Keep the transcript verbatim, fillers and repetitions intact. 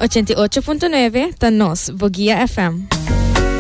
ochenta y ocho punto nueve da Nos, Voguía F M.